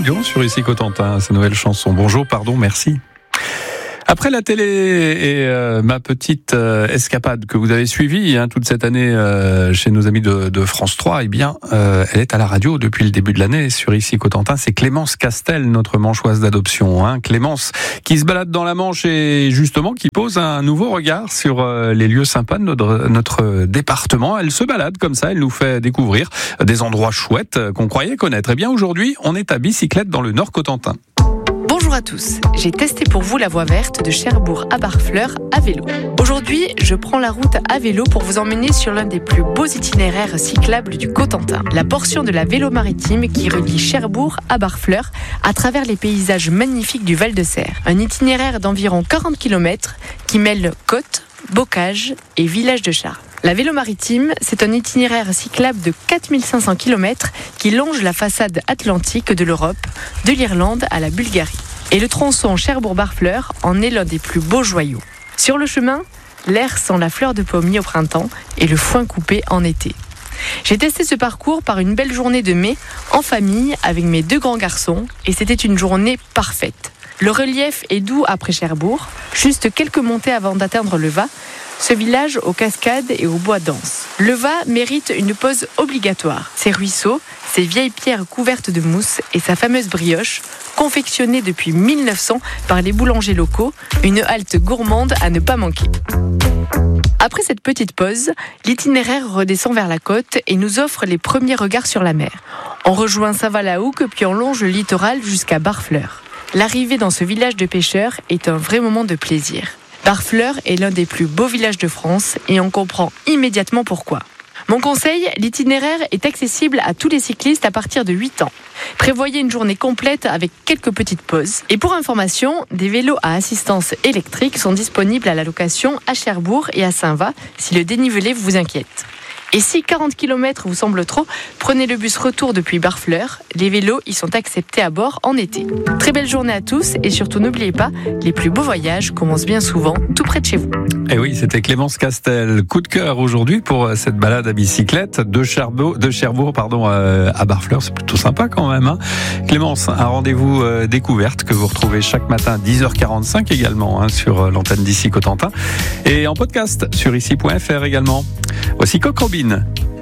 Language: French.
Dion sur Ici Cotentin, sa nouvelle chanson. Bonjour, pardon, merci. Après la télé et ma petite escapade que vous avez suivie toute cette année chez nos amis de France 3, eh bien, elle est à la radio depuis le début de l'année sur Ici Cotentin. C'est Clémence Castel, notre manchoise d'adoption. Clémence qui se balade dans la Manche et justement qui pose un nouveau regard sur les lieux sympas de notre département. Elle se balade comme ça, elle nous fait découvrir des endroits chouettes qu'on croyait connaître. Eh bien, aujourd'hui, on est à bicyclette dans le Nord Cotentin. Bonjour à tous, j'ai testé pour vous la voie verte de Cherbourg à Barfleur à vélo. Aujourd'hui, je prends la route à vélo pour vous emmener sur l'un des plus beaux itinéraires cyclables du Cotentin, la portion de la Vélo Maritime qui relie Cherbourg à Barfleur à travers les paysages magnifiques du Val-de-Serre. Un itinéraire d'environ 40 km qui mêle côte, bocage et village de Charles. La Vélo Maritime, c'est un itinéraire cyclable de 4500 km qui longe la façade atlantique de l'Europe, de l'Irlande à la Bulgarie. Et le tronçon Cherbourg-Barfleur en est l'un des plus beaux joyaux. Sur le chemin, l'air sent la fleur de pommier au printemps et le foin coupé en été. J'ai testé ce parcours par une belle journée de mai, en famille, avec mes 2 grands garçons, et c'était une journée parfaite. Le relief est doux après Cherbourg, juste quelques montées avant d'atteindre le Va, ce village aux cascades et aux bois denses. Le Va mérite une pause obligatoire. Ses ruisseaux, ses vieilles pierres couvertes de mousse et sa fameuse brioche, confectionnée depuis 1900 par les boulangers locaux, une halte gourmande à ne pas manquer. Après cette petite pause, l'itinéraire redescend vers la côte et nous offre les premiers regards sur la mer. On rejoint Saint-Valahoucq puis on longe le littoral jusqu'à Barfleur. L'arrivée dans ce village de pêcheurs est un vrai moment de plaisir. Barfleur est l'un des plus beaux villages de France et on comprend immédiatement pourquoi. Mon conseil, l'itinéraire est accessible à tous les cyclistes à partir de 8 ans. Prévoyez une journée complète avec quelques petites pauses. Et pour information, des vélos à assistance électrique sont disponibles à la location à Cherbourg et à Saint-Va si le dénivelé vous inquiète. Et si 40 km vous semble trop, prenez le bus retour depuis Barfleur. Les vélos y sont acceptés à bord en été. Très belle journée à tous et surtout n'oubliez pas, les plus beaux voyages commencent bien souvent tout près de chez vous. Et oui, c'était Clémence Castel. Coup de cœur aujourd'hui pour cette balade à bicyclette de Cherbourg à Barfleur. C'est plutôt sympa quand même. Clémence, un rendez-vous découverte que vous retrouvez chaque matin 10h45 également sur l'antenne d'Ici Cotentin et en podcast sur ici.fr également. Voici Coq Robin.